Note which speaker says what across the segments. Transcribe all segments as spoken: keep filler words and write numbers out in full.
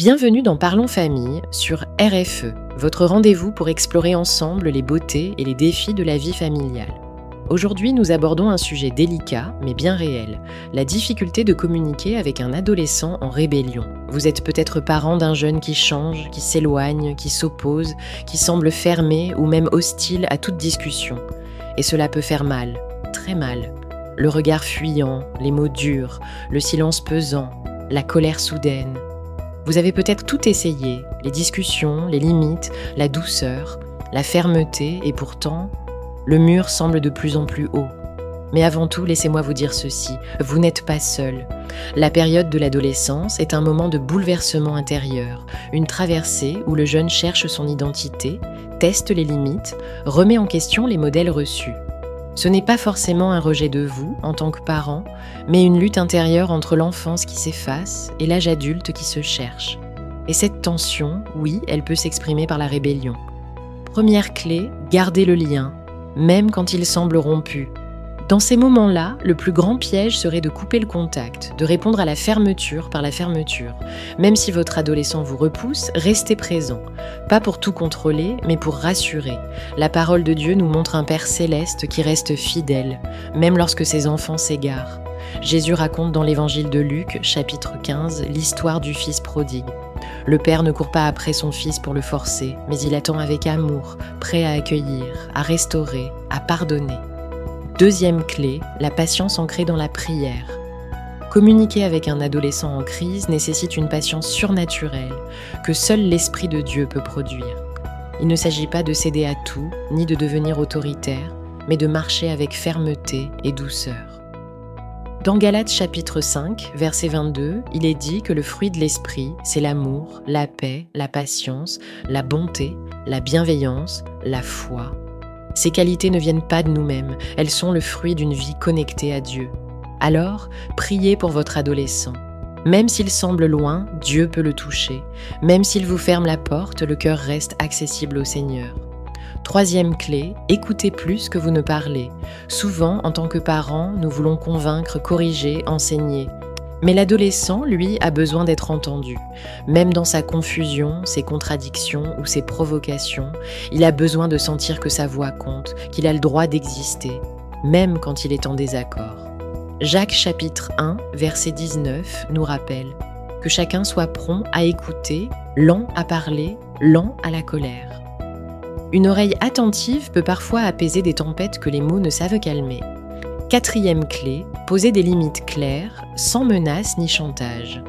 Speaker 1: Bienvenue dans Parlons Famille sur R F E, votre rendez-vous pour explorer ensemble les beautés et les défis de la vie familiale. Aujourd'hui, nous abordons un sujet délicat, mais bien réel, la difficulté de communiquer avec un adolescent en rébellion. Vous êtes peut-être parent d'un jeune qui change, qui s'éloigne, qui s'oppose, qui semble fermé ou même hostile à toute discussion. Et cela peut faire mal, très mal. Le regard fuyant, les mots durs, le silence pesant, la colère soudaine. Vous avez peut-être tout essayé, les discussions, les limites, la douceur, la fermeté, et pourtant, le mur semble de plus en plus haut. Mais avant tout, laissez-moi vous dire ceci, vous n'êtes pas seul. La période de l'adolescence est un moment de bouleversement intérieur, une traversée où le jeune cherche son identité, teste les limites, remet en question les modèles reçus. Ce n'est pas forcément un rejet de vous, en tant que parent, mais une lutte intérieure entre l'enfance qui s'efface et l'âge adulte qui se cherche. Et cette tension, oui, elle peut s'exprimer par la rébellion. Première clé, gardez le lien, même quand il semble rompu. Dans ces moments-là, le plus grand piège serait de couper le contact, de répondre à la fermeture par la fermeture. Même si votre adolescent vous repousse, restez présent. Pas pour tout contrôler, mais pour rassurer. La parole de Dieu nous montre un Père céleste qui reste fidèle, même lorsque ses enfants s'égarent. Jésus raconte dans l'évangile de Luc, chapitre quinze, l'histoire du fils prodigue. Le père ne court pas après son fils pour le forcer, mais il attend avec amour, prêt à accueillir, à restaurer, à pardonner. Deuxième clé, la patience ancrée dans la prière. Communiquer avec un adolescent en crise nécessite une patience surnaturelle que seul l'Esprit de Dieu peut produire. Il ne s'agit pas de céder à tout, ni de devenir autoritaire, mais de marcher avec fermeté et douceur. Dans Galates chapitre cinq, verset vingt-deux, il est dit que le fruit de l'Esprit, c'est l'amour, la paix, la patience, la bonté, la bienveillance, la foi. Ces qualités ne viennent pas de nous-mêmes, elles sont le fruit d'une vie connectée à Dieu. Alors, priez pour votre adolescent. Même s'il semble loin, Dieu peut le toucher. Même s'il vous ferme la porte, le cœur reste accessible au Seigneur. Troisième clé, écoutez plus que vous ne parlez. Souvent, en tant que parents, nous voulons convaincre, corriger, enseigner. Mais l'adolescent, lui, a besoin d'être entendu. Même dans sa confusion, ses contradictions ou ses provocations, il a besoin de sentir que sa voix compte, qu'il a le droit d'exister, même quand il est en désaccord. Jacques chapitre un, verset dix-neuf nous rappelle que chacun soit prompt à écouter, lent à parler, lent à la colère. Une oreille attentive peut parfois apaiser des tempêtes que les mots ne savent calmer. Quatrième clé, poser des limites claires, sans menace ni chantage.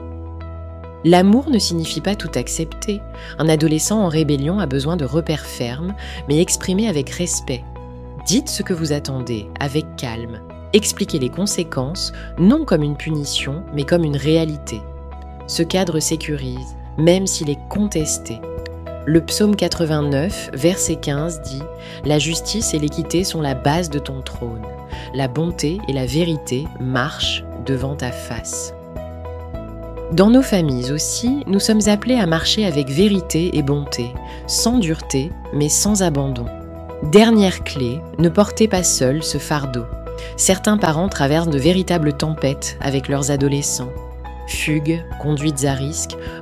Speaker 1: L'amour ne signifie pas tout accepter. Un adolescent en rébellion a besoin de repères fermes, mais exprimés avec respect. Dites ce que vous attendez, avec calme. Expliquez les conséquences, non comme une punition, mais comme une réalité. Ce cadre sécurise, même s'il est contesté. Le psaume quatre-vingt-neuf, verset quinze dit « La justice et l'équité sont la base de ton trône. La bonté et la vérité marchent devant ta face. » Dans nos familles aussi, nous sommes appelés à marcher avec vérité et bonté, sans dureté, mais sans abandon. Dernière clé, ne portez pas seul ce fardeau. Certains parents traversent de véritables tempêtes avec leurs adolescents. Fugues, conduites à risque,